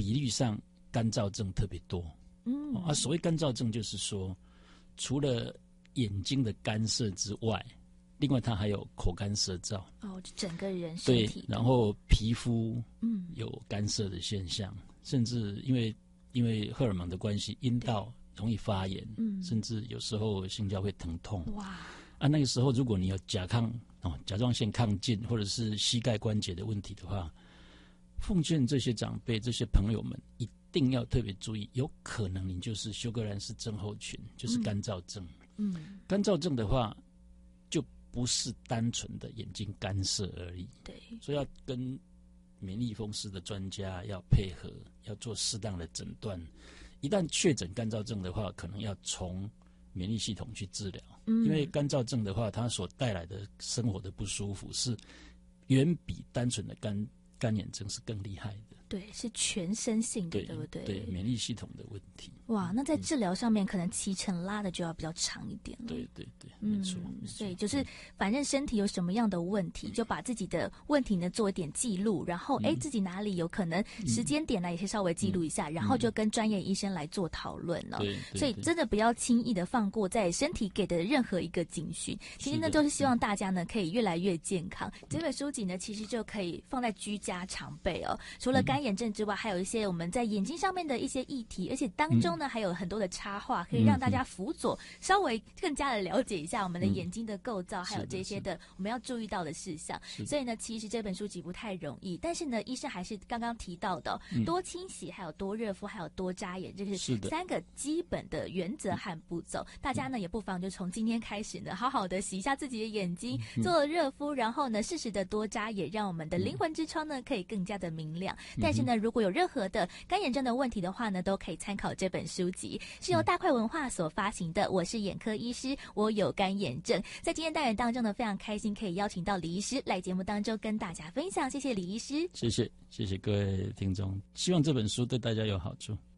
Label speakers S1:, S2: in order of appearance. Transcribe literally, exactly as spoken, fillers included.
S1: 比率上干燥症特别多。
S2: 嗯，
S1: 啊，所谓干燥症就是说，除了眼睛的干涩之外，另外它还有口干舌燥。
S2: 哦，整个人身体
S1: 对，然后皮肤
S2: 嗯
S1: 有干涩的现象，甚至因为因为荷尔蒙的关系，阴道容易发炎，
S2: 嗯，
S1: 甚至有时候性交会疼痛。
S2: 哇，
S1: 啊，那个时候如果你有甲亢哦，甲状腺亢进或者是膝盖关节的问题的话，奉劝这些长辈、这些朋友们一定要特别注意，有可能你就是休格兰氏症候群，就是干燥症。
S2: 嗯，
S1: 干燥症的话，就不是单纯的眼睛干涩而已。
S2: 对，
S1: 所以要跟免疫风湿的专家要配合，要做适当的诊断。一旦确诊干燥症的话，可能要从免疫系统去治疗。
S2: 嗯，
S1: 因为干燥症的话，它所带来的生活的不舒服是远比单纯的干干眼症是更厉害的。
S2: 对，是全身性的， 对, 对不对？
S1: 对，免疫系统的问题。
S2: 哇，那在治疗上面，嗯、可能期程拉的就要比较长一点了。
S1: 对对对，没错。
S2: 嗯，所以就是反正身体有什么样的问题，嗯、就把自己的问题呢做一点记录，然后哎、嗯、自己哪里有可能时间点呢也是稍微记录一下，嗯、然后就跟专业医生来做讨论了。
S1: 对，
S2: 所以真的不要轻易的放过在身体给的任何一个警讯。其实呢，就是希望大家呢可以越来越健康。嗯、这本书籍呢，其实就可以放在居家常备哦。除了干眼症之外，还有一些我们在眼睛上面的一些议题，而且当中呢、嗯、还有很多的插画，可以让大家辅佐，稍微更加的了解一下我们的眼睛的构造，嗯、还有这些的我们要注意到的事项。所以呢，其实这本书籍不太容易，但是呢，医生还是刚刚提到的、嗯、多清洗，还有多热敷，还有多眨眼，这是三个基本的原则和步骤。大家呢也不妨就从今天开始呢，好好的洗一下自己的眼睛，嗯、做热敷，然后呢适时的多眨眼，让我们的灵魂之窗呢可以更加的明亮。嗯、但是呢，如果有任何的干眼症的问题的话呢，都可以参考这本书籍，是由大块文化所发行的。我是眼科医师，我有干眼症。在今天单元当中呢，非常开心可以邀请到李医师来节目当中跟大家分享。谢谢李医师，
S1: 谢谢谢谢各位听众，希望这本书对大家有好处。